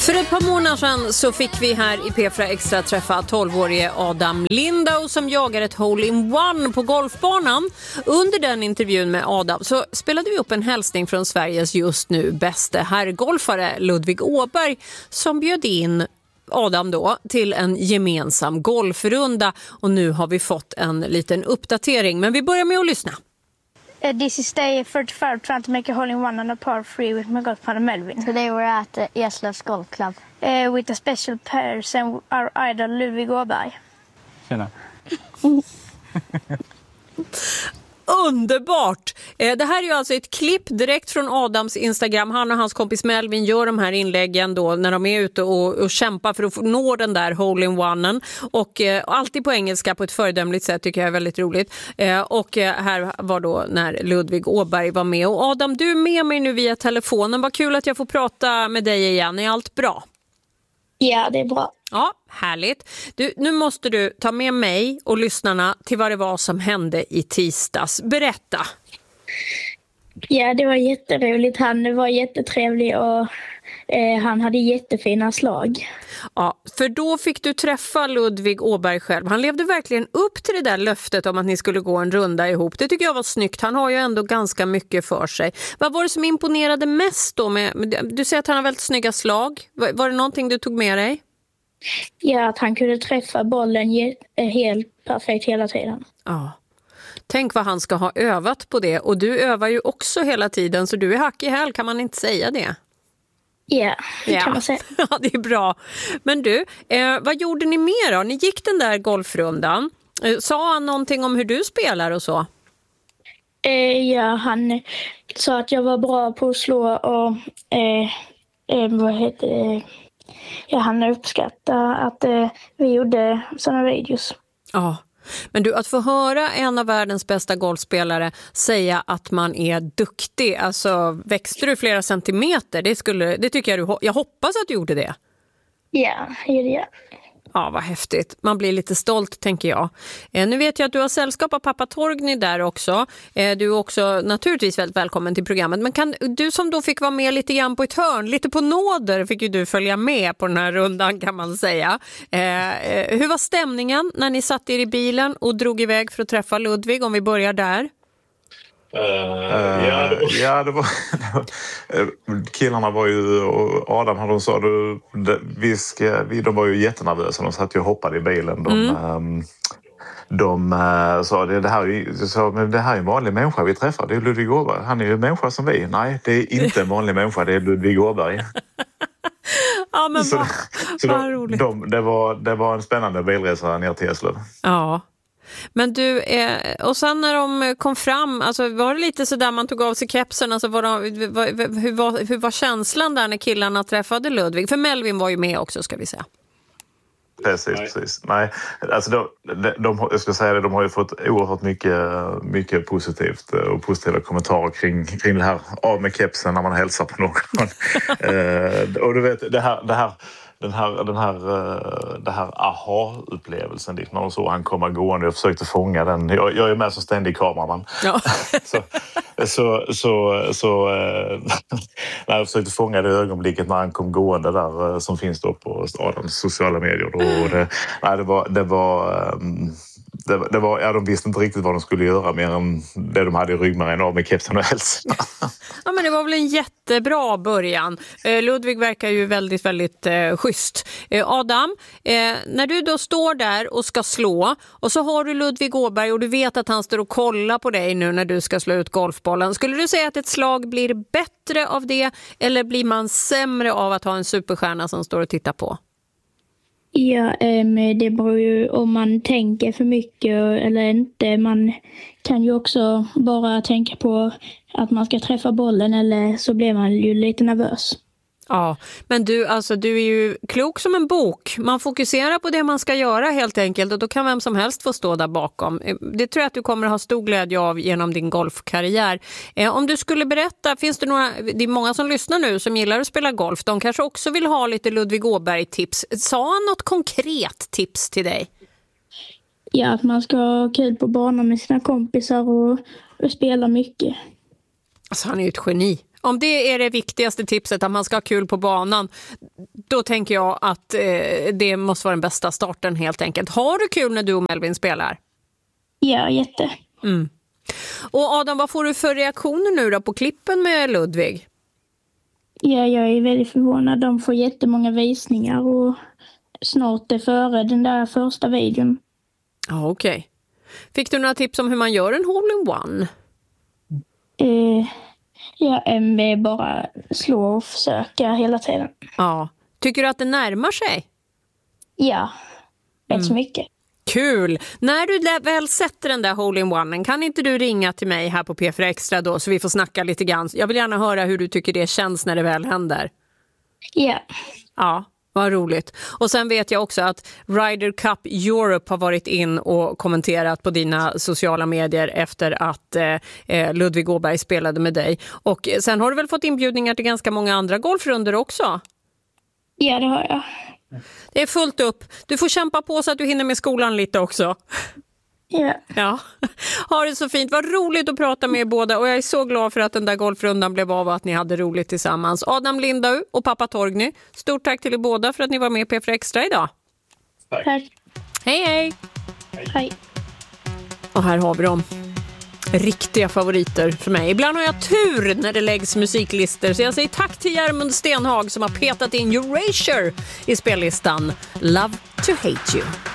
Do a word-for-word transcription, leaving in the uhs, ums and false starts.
För ett par månader sedan så fick vi här i P fyra Extra träffa tolvårige Adam Lindau som jagar ett hole-in-one på golfbanan. Under den intervjun med Adam så spelade vi upp en hälsning från Sveriges just nu bäste herrgolfare Ludvig Åberg som bjöd in Adam då till en gemensam golfrunda, och nu har vi fått en liten uppdatering, men vi börjar med att lyssna. Uh, this is day thirty-five, trying to make a hole-in-one on a par three with my golf partner Melvin. Today we're at uh, Eslövs Golf Club. Uh, with a special person, our idol Ludvig Åberg. Tjena. Underbart! Eh, det här är ju alltså ett klipp direkt från Adams Instagram. Han och hans kompis Melvin gör de här inläggen då när de är ute och, och kämpar för att få nå den där hole-in-one. Och eh, alltid på engelska på ett föredömligt sätt, tycker jag är väldigt roligt. Eh, och eh, här var då när Ludvig Åberg var med. Och Adam, du är med mig nu via telefonen. Vad kul att jag får prata med dig igen. Är allt bra? Ja, det är bra. Ja, härligt. Du, nu måste du ta med mig och lyssnarna till vad det var som hände i tisdags. Berätta. Ja, det var jätteroligt. Han var jättetrevlig och eh, han hade jättefina slag. Ja, för då fick du träffa Ludvig Åberg själv. Han levde verkligen upp till det där löftet om att ni skulle gå en runda ihop. Det tycker jag var snyggt. Han har ju ändå ganska mycket för sig. Vad var det som imponerade mest då? Med, du säger att han har väldigt snygga slag. Var, var det någonting du tog med dig? Ja, att han kunde träffa bollen helt perfekt hela tiden. Ja. Tänk vad han ska ha övat på det. Och du övar ju också hela tiden, så du är hack i häl, kan man inte säga det? Ja, det ja. kan man säga. Ja, det är bra. Men du, eh, vad gjorde ni mer då? Ni gick den där golfrundan. Eh, sa han någonting om hur du spelar och så? Eh, ja, han sa att jag var bra på att slå och eh, eh, vad heter det? Ja, han uppskattade att eh, vi gjorde sådana videos. Ja, men du, att få höra en av världens bästa golfspelare säga att man är duktig, alltså växte du flera centimeter, det, skulle, det tycker jag du, jag hoppas att du gjorde det. Ja, det gjorde jag. Ja, vad häftigt. Man blir lite stolt, tänker jag. Eh, nu vet jag att du har sällskap av pappa Torgny där också. Eh, du är också naturligtvis väldigt välkommen till programmet. Men kan du som då fick vara med lite grann på ett hörn, lite på nåder fick ju du följa med på den här rundan, kan man säga. Eh, eh, hur var stämningen när ni satt er i bilen och drog iväg för att träffa Ludvig, om vi börjar där? Uh, uh, ja, det var... ja, det var killarna var ju, och Adam hade, de sa du, vi ska, vi, de var ju jättenervösa, de satt ju och hoppade i bilen. De, mm. um, de uh, sa det, det här, så, men det här är en vanlig människa vi träffar, det är Ludvig Åberg, han är ju en människa som vi. Nej, det är inte en vanlig människa, det är Ludvig Åberg. Ja, men så, vad, så vad de, roligt. De, det, var, det var en spännande bilresa ner till Eslöv. Ja. Men du, eh, och sen när de kom fram, alltså var det lite så där man tog av sig kepsen, alltså var de, var, hur, var, hur var känslan där när killarna träffade Ludvig? För Melvin var ju med också, ska vi säga. Precis, Nej. precis. Nej, alltså de, de, de, jag ska säga det, de har ju fått oerhört mycket, mycket positivt och positiva kommentarer kring, kring det här av med kepsen när man hälsar på någon. eh, och du vet, det här... Det här Den här, den här, det här aha-upplevelsen när de såg han komma gående, jag försökte fånga den. Jag, jag är med som ständig kameraman. Ja. så, så, så, så när jag försökte fånga det ögonblicket när han kom gående där, som finns då på Adams sociala medier. Då, och det, nej, det var... Det var Det, det var, ja, de visste inte riktigt vad de skulle göra mer än det de hade i ryggmärgen av med kepsen och hälsan. Ja, men det var väl en jättebra början. Eh, Ludvig verkar ju väldigt, väldigt eh, schysst. Eh, Adam, eh, när du då står där och ska slå och så har du Ludvig Åberg och du vet att han står och kollar på dig nu när du ska slå ut golfbollen. Skulle du säga att ett slag blir bättre av det, eller blir man sämre av att ha en superstjärna som står och tittar på? Ja, det beror ju om man tänker för mycket eller inte. Man kan ju också bara tänka på att man ska träffa bollen, eller så blir man ju lite nervös. Ja, men du, alltså, du är ju klok som en bok. Man fokuserar på det man ska göra helt enkelt, och då kan vem som helst få stå där bakom. Det tror jag att du kommer ha stor glädje av genom din golfkarriär. Eh, om du skulle berätta, finns det några, det är många som lyssnar nu som gillar att spela golf. De kanske också vill ha lite Ludvig Åberg-tips. Sa han något konkret tips till dig? Ja, att man ska ha kul på banan med sina kompisar och, och spela mycket. Alltså han är ju ett geni. Om det är det viktigaste tipset, att man ska ha kul på banan, då tänker jag att eh, det måste vara den bästa starten helt enkelt. Har du kul när du och Melvin spelar? Ja, jätte. Mm. Och Adam, vad får du för reaktioner nu då på klippen med Ludvig? Ja, jag är väldigt förvånad. De får jättemånga visningar och snart är före den där första videon. Ja, okej. Okay. Fick du några tips om hur man gör en hole-in-one? Eh, ja, M V bara slå och försöka hela tiden. Ja. Tycker du att det närmar sig? Ja, rätt mm. så mycket. Kul! När du väl sätter den där hole-in-one, kan inte du ringa till mig här på P fyra Extra då, så vi får snacka lite grann. Jag vill gärna höra hur du tycker det känns när det väl händer. Ja. Ja. Vad roligt. Och sen vet jag också att Ryder Cup Europe har varit in och kommenterat på dina sociala medier efter att eh, Ludvig Åberg spelade med dig. Och sen har du väl fått inbjudningar till ganska många andra golfrunder också? Ja, det har jag. Det är fullt upp. Du får kämpa på så att du hinner med skolan lite också. Ja. Ja. Ha det så fint. Vad roligt att prata med er båda. Och jag är så glad för att den där golfrundan blev av och att ni hade roligt tillsammans. Adam Lindau och pappa Torgny. Stort tack till er båda för att ni var med på P fyra Extra idag. Tack. Hej, hej. Hej. Hej. Och här har vi dem. Riktiga favoriter för mig. Ibland har jag tur när det läggs musiklister. Så jag säger tack till Järmund Stenhag som har petat in Erasure i spellistan. Love to hate you.